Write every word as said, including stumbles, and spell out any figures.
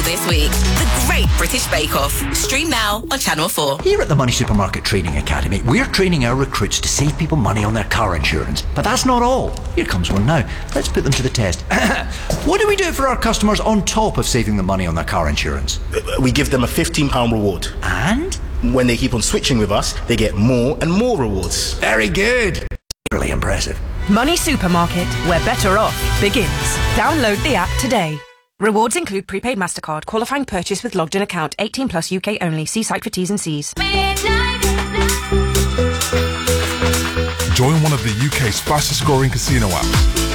this week. The Great British Bake Off. Stream now on Channel four. Here at the Money Supermarket Training Academy, we're training our recruits to save people money on their car insurance. But that's not all. Here comes one now. Let's put them to the test. What do we do for our customers on top of saving them money on their car insurance? We give them a fifteen pounds reward. And? When they keep on switching with us, they get more and more rewards. Very good. Really impressive. Money Supermarket, where better off begins. Download the app today. Rewards include prepaid MasterCard, qualifying purchase with logged in account, eighteen plus U K only. See site for T's and C's. Join one of the U K's fastest scoring casino apps